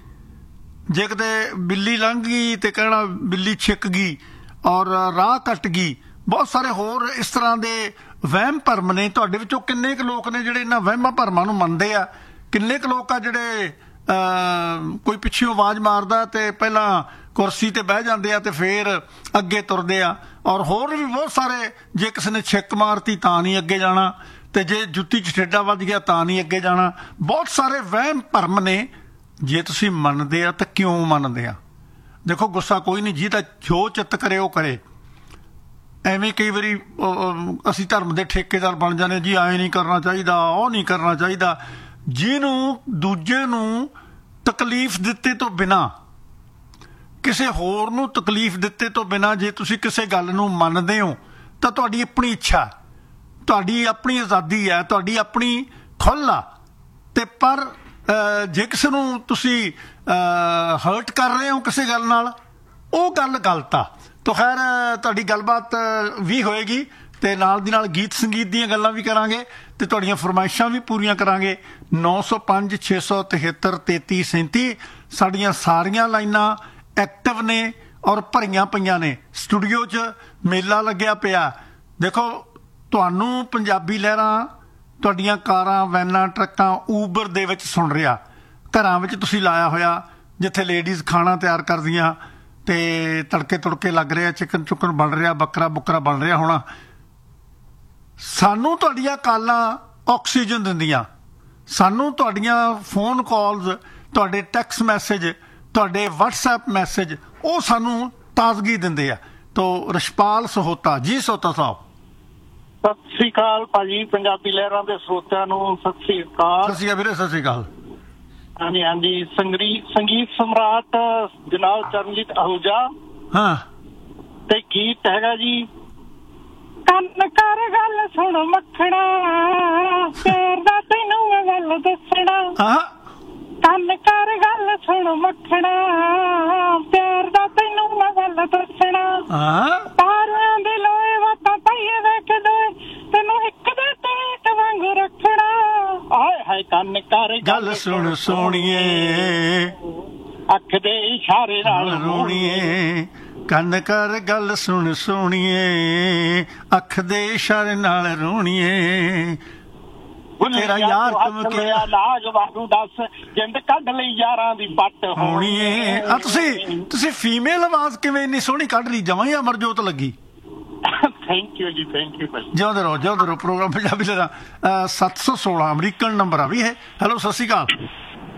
Speaker 1: ਜੇ ਕਿਤੇ ਬਿੱਲੀ ਲੰਘ ਗਈ ਤੇ ਕਹਿਣਾ ਬਿੱਲੀ ਛਿੱਕ ਗਈ ਔਰ ਰਾਹ ਕੱਟ ਗਈ। ਬਹੁਤ ਸਾਰੇ ਹੋਰ ਇਸ ਤਰ੍ਹਾਂ ਦੇ ਵਹਿਮ ਭਰਮ ਨੇ। ਤੁਹਾਡੇ ਵਿੱਚੋਂ ਕਿੰਨੇ ਕੁ ਲੋਕ ਨੇ ਜਿਹੜੇ ਇਹਨਾਂ ਵਹਿਮਾਂ ਭਰਮਾਂ ਨੂੰ ਮੰਨਦੇ ਆ? ਕਿੰਨੇ ਕੁ ਲੋਕ ਆ ਜਿਹੜੇ ਕੋਈ ਪਿੱਛੋਂ ਆਵਾਜ਼ ਮਾਰਦਾ ਤੇ ਪਹਿਲਾਂ ਕੁਰਸੀ ਤੇ ਬਹਿ ਜਾਂਦੇ ਆ ਤੇ ਫਿਰ ਅੱਗੇ ਤੁਰਦੇ ਆ? ਔਰ ਹੋਰ ਵੀ ਬਹੁਤ ਸਾਰੇ, ਜੇ ਕਿਸੇ ਨੇ ਛਿੱਕ ਮਾਰਤੀ ਤਾਂ ਨਹੀਂ ਅੱਗੇ ਜਾਣਾ, ਤੇ ਜੇ ਜੁੱਤੀ 'ਚ ਠੇਡਾ ਵੱਜ ਗਿਆ ਤਾਂ ਨਹੀਂ ਅੱਗੇ ਜਾਣਾ। ਬਹੁਤ ਸਾਰੇ ਵਹਿਮ ਭਰਮ ਨੇ। ਜੇ ਤੁਸੀਂ ਮੰਨਦੇ ਆ ਤਾਂ ਕਿਉਂ ਮੰਨਦੇ ਆ? ਦੇਖੋ ਗੁੱਸਾ ਕੋਈ ਨਹੀਂ, ਜਿਹਦਾ ਜੋ ਚਿੱਤ ਕਰੇ ਉਹ ਕਰੇ। ਐਵੇਂ ਕਈ ਵਾਰੀ ਅਸੀਂ ਧਰਮ ਦੇ ਠੇਕੇਦਾਰ ਬਣ ਜਾਂਦੇ ਜੀ, ਐਂ ਨਹੀਂ ਕਰਨਾ ਚਾਹੀਦਾ, ਉਹ ਨਹੀਂ ਕਰਨਾ ਚਾਹੀਦਾ। ਜਿਹਨੂੰ ਦੂਜੇ ਨੂੰ ਤਕਲੀਫ ਦਿੱਤੇ ਤੋਂ ਬਿਨਾਂ, ਕਿਸੇ ਹੋਰ ਨੂੰ ਤਕਲੀਫ ਦਿੱਤੇ ਤੋਂ ਬਿਨਾਂ ਜੇ ਤੁਸੀਂ ਕਿਸੇ ਗੱਲ ਨੂੰ ਮੰਨਦੇ ਹੋ ਤਾਂ ਤੁਹਾਡੀ ਆਪਣੀ ਇੱਛਾ, ਤੁਹਾਡੀ ਆਪਣੀ ਆਜ਼ਾਦੀ ਹੈ, ਤੁਹਾਡੀ ਆਪਣੀ ਖੁੱਲ੍ਹ ਆ। ਤੇ ਪਰ ਜੇ ਕਿਸੇ ਨੂੰ ਤੁਸੀਂ ਹਰਟ ਕਰ ਰਹੇ ਹੋ ਕਿਸੇ ਗੱਲ ਨਾਲ, ਉਹ ਗੱਲ ਗਲਤ ਆ। ਤਾਂ ਖੈਰ ਤੁਹਾਡੀ ਗੱਲਬਾਤ ਵੀ ਹੋਏਗੀ ਤੇ ਨਾਲ ਦੀ ਨਾਲ ਗੀਤ ਸੰਗੀਤ ਦੀਆਂ ਗੱਲਾਂ ਵੀ ਕਰਾਂਗੇ ਤੇ ਤੁਹਾਡੀਆਂ ਫਰਮਾਇਸ਼ਾਂ ਵੀ ਪੂਰੀਆਂ ਕਰਾਂਗੇ। 905 673 3337 ਸਾਡੀਆਂ ਸਾਰੀਆਂ ਲਾਈਨਾਂ ਐਕਟਿਵ ਨੇ ਔਰ ਭਰੀਆਂ ਪਈਆਂ ਨੇ। ਸਟੂਡੀਓ 'ਚ ਮੇਲਾ ਲੱਗਿਆ ਪਿਆ। ਦੇਖੋ ਤੁਹਾਨੂੰ ਪੰਜਾਬੀ ਲਹਿਰਾਂ ਤੁਹਾਡੀਆਂ ਕਾਰਾਂ, ਵੈਨਾਂ, ਟਰੱਕਾਂ, ਊਬਰ ਦੇ ਵਿੱਚ ਸੁਣ ਰਿਹਾ। ਘਰਾਂ ਵਿੱਚ ਤੁਸੀਂ ਲਾਇਆ ਹੋਇਆ ਜਿੱਥੇ ਲੇਡੀਜ਼ ਖਾਣਾ ਤਿਆਰ ਕਰਦੀਆਂ ਤੇ ਤੜਕੇ ਤੁੜਕੇ ਲੱਗ ਰਿਹਾ, ਚਿਕਨ ਚੁੱਕਨ ਬਣ ਰਿਹਾ, ਬੱਕਰਾ ਬੁੱਕਰਾ ਬਣ ਰਿਹਾ ਹੋਣਾ। ਸਾਨੂੰ ਤੁਹਾਡੀਆਂ ਕਾਲਾਂ ਆਕਸੀਜਨ ਦਿੰਦੀਆਂ, ਸਾਨੂੰ ਤੁਹਾਡੀਆਂ ਫੋਨ ਕਾਲਸ, ਤੁਹਾਡੇ ਟੈਕਸਟ ਮੈਸੇਜ, ਤੁਹਾਡੇ WhatsApp ਮੈਸੇਜ, ਉਹ ਸਾਨੂੰ ਤਾਜ਼ਗੀ ਦਿੰਦੇ ਆ। ਤੋ ਰਸ਼ਪਾਲ ਸਹੋਤਾ ਜੀ। ਸਹੋਤਾ ਸਾਹਿਬ
Speaker 6: ਸਤਿ ਸ੍ਰੀ ਅਕਾਲ ਭਾਜੀ। ਪੰਜਾਬੀ ਲਹਿਰਾਂ ਦੇ ਸਰੋਤਿਆਂ ਨੂੰ ਸਤਿ ਸ੍ਰੀ ਅਕਾਲ।
Speaker 1: ਸਤਿ ਸ਼੍ਰੀ ਅਕਾਲ ਵੀਰੇ। ਸਤਿ ਸ਼੍ਰੀ ਅਕਾਲ।
Speaker 6: ਹਾਂਜੀ ਹਾਂਜੀ। ਸੰਗੀਤ ਸਮਰਾਟ ਜਨਾਬ ਚਰਨਜੀਤ ਅਹੂਜਾ।
Speaker 1: ਹਾਂ।
Speaker 6: ਤੇ ਗੀਤ ਹੈਗਾ ਜੀ ਕੰਨ ਕਰ ਗੱਲ ਸੁਣ ਮੱਖਣਾ ਪਿਆਰ ਦਾ ਤੈਨੂੰ ਮੈਂ ਗੱਲ ਦੱਸਣਾ
Speaker 2: ਹਾਂ
Speaker 6: ਕੰਨ ਕਰ ਗੱਲ ਸੁਣ ਮੱਖਣਾ ਪਿਆਰ ਦਾ ਤੈਨੂੰ ਮੈਂ ਗੱਲ ਦੱਸਣਾ
Speaker 2: ਹਾਂ
Speaker 6: ਤਾਰਿਆਂ ਦੇ ਲੋਏ ਵਾਤਾਂ ਪਈਏ ਵੇਖਦੇ ਤੈਨੂੰ ਇੱਕ ਦੇ ਟੇਟ ਵਾਂਗੂ ਰੱਖਣਾ ਆਏ ਹਾਏ ਕੰਨ ਕਰ
Speaker 2: ਗੱਲ ਸੁਣ ਸੋਹਣੀਏ
Speaker 6: ਅੱਖ ਦੇ ਇਸ਼ਾਰੇ ਨਾਲ
Speaker 2: ਰੋਣੀਏ ਕੰਨ ਕਰ ਗੱਲ ਸੁਣ ਸੋਹਣੀਏ ਅੱਖ ਦੇ ਇਸ਼ਾਰੇ ਨਾਲ ਰੋਣੀਏ ਤੇਰਾ ਯਾਰ ਤੁਮ ਕਿਹਾ
Speaker 6: ਲਾਜ ਵਾਂਗੂ ਦੱਸ ਜਿੰਦ ਕੱਢ ਲਈ ਯਾਰਾਂ ਦੀ ਪੱਟ
Speaker 2: ਹੋਣੀਏ ਆ ਤੁਸੀਂ ਫੀਮੇਲ ਆਵਾਜ਼ ਕਿਵੇਂ ਇੰਨੀ ਸੋਹਣੀ ਕੱਢ ਲਈ ਜਮਾਂ ਹੀ ਅਮਰਜੋਤ ਲੱਗੀ
Speaker 6: ਥੈਂਕ ਯੂ ਜੀ ਥੈਂਕ ਯੂ ਭਾਈ
Speaker 2: ਜਿਉਂਦੇ ਰਹੋ ਪ੍ਰੋਗਰਾਮ ਪੰਜਾਬੀ ਦਾ 716 ਅਮਰੀਕਨ ਨੰਬਰ ਆ ਵੀ ਇਹ ਹੈਲੋ ਸਤਿ ਸ਼੍ਰੀ ਅਕਾਲ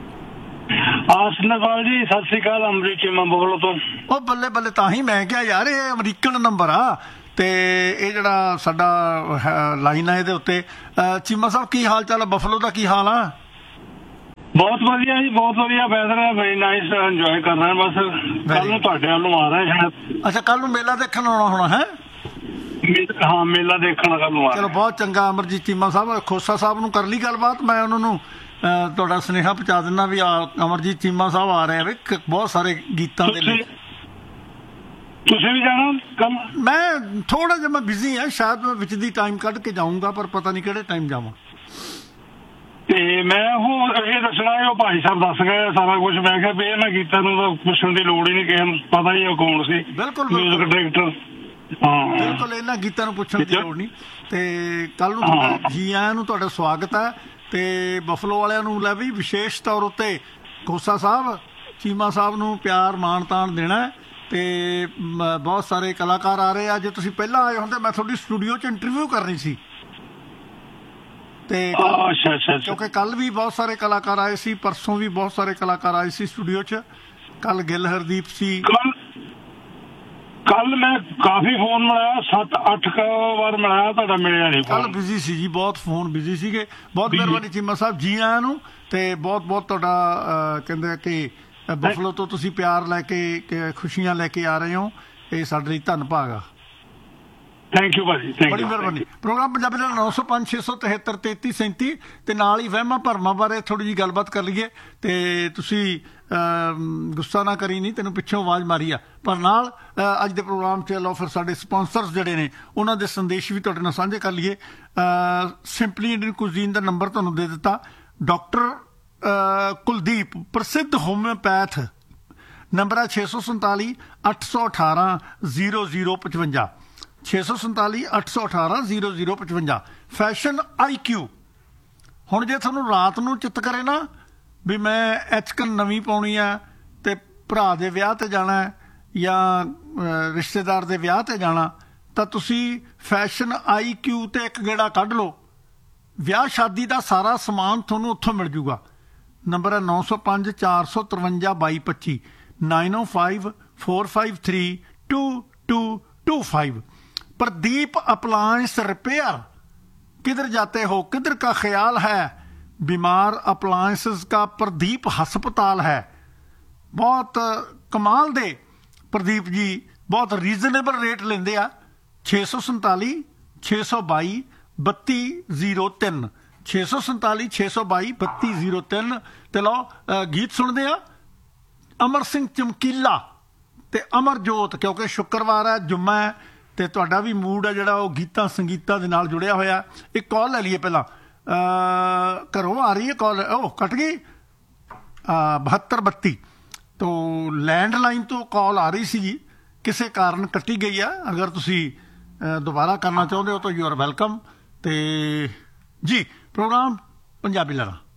Speaker 6: ਆਸਨਵਾਲ ਜੀ ਸਤਿ ਸ੍ਰੀ ਅਕਾਲ ਅਮਰੀਕੀ ਚੀਮਾ ਬੋਲੋ ਤੋਂ
Speaker 2: ਉਹ ਬੱਲੇ ਬੱਲੇ ਤਾਂ ਹੀ ਮੈਂ ਕਿਹਾ ਯਾਰ ਇਹ ਅਮਰੀਕਨ ਨੰਬਰ ਆ ਤੇ ਇਹ ਜਿਹੜਾ ਸਾਡਾ ਲਾਈਨ ਆ ਇਹਦੇ ਉੱਤੇ ਚੀਮਾ ਸਾਹਿਬ ਕੀ ਹਾਲ ਚਾਲ ਆ ਬਫਲੋ ਦਾ ਕੀ ਹਾਲ ਆ
Speaker 6: ਬਹੁਤ ਵਧੀਆ ਜੀ ਬਹੁਤ ਵਧੀਆ ਵੈਦਰ ਹੈ ਵੈਰੀ ਨਾਈਸ ਇੰਜੋਏ ਕਰ ਰਹੇ ਬਸ ਕੱਲ ਨੂੰ ਤੁਹਾਡੇ ਵੱਲੋਂ ਆ ਰਿਹਾ ਸ਼ਾਇਦ
Speaker 2: ਅੱਛਾ ਕੱਲ ਨੂੰ ਮੇਲਾ ਦੇਖਣ ਆਉਣਾ ਹੋਣਾ ਹੈ
Speaker 6: ਹਾਂ ਮੇਲਾ ਦੇਖਣ ਕੱਲ ਨੂੰ ਆ
Speaker 2: ਚਲੋ ਬਹੁਤ ਚੰਗਾ ਅਮਰਜੀਤ ਚੀਮਾ ਸਾਹਿਬ ਖੋਸਾ ਸਾਹਿਬ ਨੂੰ ਕਰ ਲਈ ਗੱਲਬਾਤ ਮੈਂ ਉਹਨਾਂ ਨੂੰ ਤੁਹਾਡਾ ਸੁਨੇਹਾ ਪਹੁੰਚਾ ਦਿੰਦਾ ਵੀ ਅਮਰਜੀਤ ਚੀਮਾ ਸਾਹਿਬ ਆ ਰਹੇ ਆ ਵੀ ਬਹੁਤ ਸਾਰੇ ਗੀਤਾਂ ਦੇ ਲਈ
Speaker 6: ਤੁਸੀਂ ਵੀ ਜਾਣਾ ਕੱਲ
Speaker 2: ਮੈਂ ਥੋੜਾ ਜਿਹਾ ਮੈਂ ਬਿਜ਼ੀ ਹਾਂ ਸ਼ਾਇਦ ਮੈਂ ਵਿੱਚ ਦੀ ਟਾਈਮ ਕੱਢ ਕੇ ਜਾਊਂਗਾ ਪਰ ਪਤਾ ਨਹੀਂ ਕਿਹੜੇ ਟਾਈਮ ਜਾਵਾਂ
Speaker 6: ਤੇ ਮੈਂ ਉਹ ਇਹ ਦੱਸਣਾ ਉਹ ਭਾਈ ਸਾਹਿਬ ਦੱਸ ਗਏ ਸਾਰਾ ਕੁਝ ਮੈਂ ਕਿਹਾ ਵੀ ਇਹਨਾਂ ਗੀਤਾਂ ਨੂੰ ਤਾਂ ਪੁੱਛਣ ਦੀ ਲੋੜ ਹੀ ਨਹੀਂ ਕਿਸੇ ਨੂੰ ਪਤਾ ਹੀ ਉਹ ਕੌਣ ਸੀ
Speaker 2: ਬਿਲਕੁਲ
Speaker 6: ਮਿਊਜ਼ਿਕ ਡਾਇਰੈਕਟਰ ਹਾਂ
Speaker 2: ਬਿਲਕੁਲ ਇਹਨਾਂ ਗੀਤਾਂ ਨੂੰ ਪੁੱਛਣ ਦੀ ਲੋੜ ਨਹੀਂ ਤੇ ਕੱਲ ਨੂੰ ਜੀ ਆਇਆਂ ਨੂੰ ਤੁਹਾਡਾ ਸਵਾਗਤ ਹੈ ਤੇ ਬਫਲੋ ਵਾਲਿਆਂ ਨੂੰ ਲੈ ਵੀ ਵਿਸ਼ੇਸ਼ ਤੌਰ ਉੱਤੇ ਖੋਸਾ ਸਾਹਿਬ ਚੀਮਾ ਸਾਹਿਬ ਨੂੰ ਪਿਆਰ ਮਾਣ ਤਾਣ ਦੇਣਾ ਤੇ ਬਹੁਤ ਸਾਰੇ ਕਲਾਕਾਰ ਆ ਰਹੇ ਆ ਜੇ ਤੁਸੀਂ ਪਹਿਲਾਂ ਆਏ ਹੁੰਦੇ ਮੈਂ ਤੁਹਾਡੀ ਸਟੂਡੀਓ 'ਚ ਇੰਟਰਵਿਊ ਕਰਨੀ ਸੀ ਤੇ ਕਿਉਂਕਿ ਕੱਲ ਵੀ ਬਹੁਤ ਸਾਰੇ ਕਲਾਕਾਰ ਆਏ ਸੀ ਪਰਸੋਂ ਵੀ ਬਹੁਤ ਸਾਰੇ ਕਲਾਕਾਰ ਆਏ ਸੀ ਸਟੂਡੀਓ 'ਚ ਕੱਲ ਗਿੱਲ ਹਰਦੀਪ ਸੀ ਕੱਲ ਮੈਂ ਕਾਫੀ ਫੋਨ ਮਿਲਾਇਆ 7-8 ਵਾਰ ਮਿਲਾਇਆ ਤੁਹਾਡਾ ਮਿਲਿਆ ਨਹੀਂ ਕੱਲ ਬਿਜ਼ੀ ਸੀ ਜੀ ਬਹੁਤ ਫੋਨ ਬਿਜ਼ੀ ਸੀਗੇ ਬਹੁਤ ਮਿਹਰਬਾਨੀ ਚੀਮਾ ਸਾਹਿਬ ਜੀ ਆਇਆਂ ਨੂੰ ਤੇ ਬਹੁਤ ਬਹੁਤ ਤੁਹਾਡਾ ਕਹਿੰਦੇ ਕਿ ਬਫਲੋ ਤੋਂ ਤੁਸੀਂ ਪਿਆਰ ਲੈ ਕੇ ਖੁਸ਼ੀਆਂ ਲੈ ਕੇ ਆ ਰਹੇ ਹੋ ਇਹ ਸਾਡੇ ਲਈ ਧੰਨ ਭਾਗ ਆ
Speaker 6: ਥੈਂਕ ਯੂ ਭਾਜੀ
Speaker 2: ਬੜੀ ਮਿਹਰਬਾਨੀ ਪ੍ਰੋਗਰਾਮ ਪੰਜਾਬੀ ਦਾ 905 673 3337 ਤੇ ਨਾਲ ਹੀ ਵਹਿਮਾਂ ਭਰਮਾਂ ਬਾਰੇ ਥੋੜੀ ਜਿਹੀ ਗੱਲਬਾਤ ਕਰ ਲਈਏ ਤੇ ਤੁਸੀਂ ਗੁੱਸਾ ਨਾ ਕਰੀ ਨਹੀਂ ਤੈਨੂੰ ਪਿੱਛੋਂ ਆਵਾਜ਼ ਮਾਰੀ ਆ ਪਰ ਨਾਲ ਅੱਜ ਦੇ ਪ੍ਰੋਗਰਾਮ 'ਚ ਲਓ ਫਿਰ ਸਾਡੇ ਸਪਾਂਸਰਸ ਜਿਹੜੇ ਨੇ ਉਹਨਾਂ ਦੇ ਸੰਦੇਸ਼ ਵੀ ਤੁਹਾਡੇ ਨਾਲ ਸਾਂਝੇ ਕਰ ਲਈਏ ਸਿੰਪਲੀ ਇੰਡੀਅਨ ਕੁਜ਼ੀਨ ਦਾ ਨੰਬਰ ਤੁਹਾਨੂੰ ਦੇ ਦਿੱਤਾ ਡਾਕਟਰ ਕੁਲਦੀਪ ਪ੍ਰਸਿੱਧ ਹੋਮਿਓਪੈਥ ਨੰਬਰ ਹੈ 647 818 0055 647 818 0055 ਫੈਸ਼ਨ IQ ਹੁਣ ਜੇ ਤੁਹਾਨੂੰ ਰਾਤ ਨੂੰ ਚਿੱਤ ਕਰੇ ਨਾ ਵੀ ਮੈਂ ਐਚਕਨ ਨਵੀਂ ਪਾਉਣੀ ਆ ਤੇ ਭਰਾ ਦੇ ਵਿਆਹ ਤੇ ਜਾਣਾ ਜਾਂ ਰਿਸ਼ਤੇਦਾਰ ਦੇ ਵਿਆਹ ਤੇ ਜਾਣਾ ਤਾਂ ਤੁਸੀਂ ਫੈਸ਼ਨ IQ ਤੇ ਇੱਕ ਗੇੜਾ ਕੱਢ ਲਓ ਵਿਆਹ ਸ਼ਾਦੀ ਦਾ ਸਾਰਾ ਸਮਾਨ ਤੁਹਾਨੂੰ ਉੱਥੋਂ ਮਿਲ ਜੂਗਾ ਨੰਬਰ ਹੈ 905 453 2225 905 453 2225 प्रदीप अप्लायंस रिपेयर किधर जाते हो किधर का ख्याल है बीमार अप्लायंसेस का प्रदीप हस्पताल है बहुत कमाल दे प्रदीप जी बहुत रीजनेबल रेट लेंदे आ 647 622 3203 647 622 3203 ਤੇ ਲਓ ਗੀਤ ਸੁਣਦੇ ਆ ਅਮਰ ਸਿੰਘ ਚਮਕੀਲਾ ਤੇ ਅਮਰਜੋਤ ਕਿਉਂਕਿ ਸ਼ੁੱਕਰਵਾਰ ਹੈ ਜੁਮਾ ਹੈ ਤੇ ਤੁਹਾਡਾ ਵੀ ਮੂਡ ਹੈ ਜਿਹੜਾ ਉਹ ਗੀਤਾਂ ਸੰਗੀਤਾਂ ਦੇ ਨਾਲ ਜੁੜਿਆ ਹੋਇਆ ਇੱਕ ਕਾਲ ਲੈ ਲਈਏ ਪਹਿਲਾਂ ਘਰੋਂ ਆ ਰਹੀ ਹੈ ਕਾਲ ਉਹ ਕੱਟ ਗਈ 7232 ਤੋਂ ਲੈਂਡਲਾਈਨ ਤੋਂ ਕਾਲ ਆ ਰਹੀ ਸੀ ਕਿਸੇ ਕਾਰਨ ਕੱਟੀ ਗਈ ਆ ਅਗਰ ਤੁਸੀਂ ਦੁਬਾਰਾ ਕਰਨਾ ਚਾਹੁੰਦੇ ਹੋ ਤਾਂ ਯੂ ਆਰ ਵੈਲਕਮ ਤੇ ਜੀ ਪ੍ਰੋਗਰਾਮ ਪੰਜਾਬੀ ਲਹਿਰਾਂ